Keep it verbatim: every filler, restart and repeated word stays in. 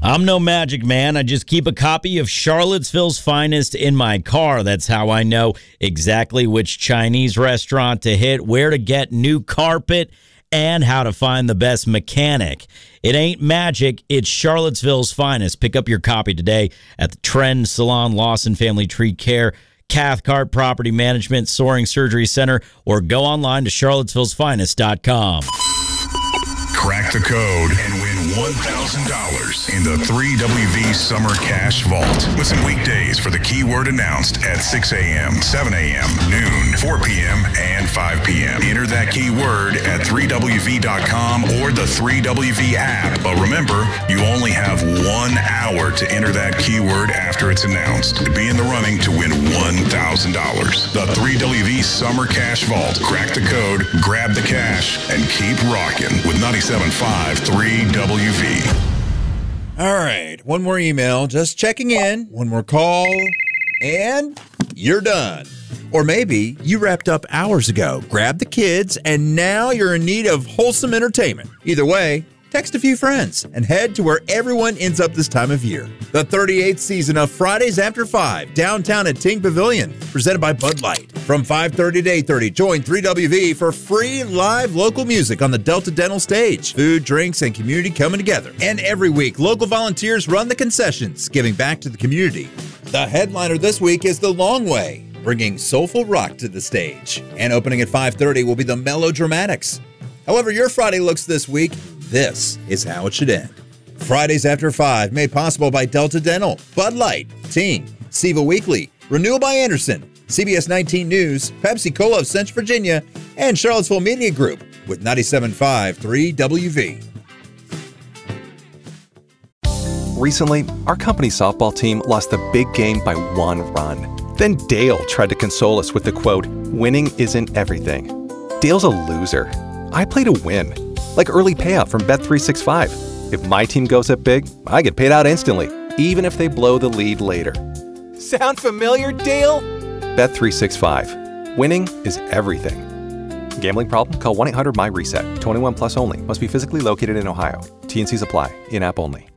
I'm no magic man. I just keep a copy of Charlottesville's Finest in my car. That's how I know exactly which Chinese restaurant to hit, where to get new carpet, and how to find the best mechanic. It ain't magic, it's Charlottesville's Finest. Pick up your copy today at the Trend Salon, Lawson Family Tree Care, Cathcart Property Management, Soaring Surgery Center, or go online to charlottesvilles finest dot com. Crack the code and win one thousand dollars in the three W V Summer Cash Vault. Listen weekdays for the keyword announced at six a.m., seven a.m., noon, four p.m., and five p.m. Enter that keyword at three W V dot com or the three W V app. But remember, you only have one hour to enter that keyword after it's announced to be in the running to win one thousand dollars. The three W V Summer Cash Vault. Crack the code, grab the cash, and keep rocking with ninety-seven point five three W V. All right, one more email, just checking in, one more call, and you're done. Or maybe you wrapped up hours ago, grabbed the kids, and now you're in need of wholesome entertainment. Either way, text a few friends and head to where everyone ends up this time of year. The thirty-eighth season of Fridays After five, downtown at Ting Pavilion, presented by Bud Light. From five thirty to eight thirty, join three W V for free live local music on the Delta Dental stage. Food, drinks, and community coming together. And every week, local volunteers run the concessions, giving back to the community. The headliner this week is The Long Way, bringing soulful rock to the stage. And opening at five thirty will be the Melodramatics. However your Friday looks this week, this is how it should end. Fridays After five, made possible by Delta Dental, Bud Light, Ting, Siva Weekly, Renewal by Anderson, C B S nineteen News, Pepsi Cola of Central Virginia, and Charlottesville Media Group with ninety-seven point five three W V. Recently, our company softball team lost the big game by one run. Then Dale tried to console us with the quote, "Winning isn't everything." Dale's a loser. I play to win. Like early payout from Bet three sixty-five. If my team goes up big, I get paid out instantly, even if they blow the lead later. Sound familiar, Dale? Bet three sixty-five. Winning is everything. Gambling problem? Call one eight hundred M Y RESET. twenty-one plus only. Must be physically located in Ohio. T and Cs apply. In-app only.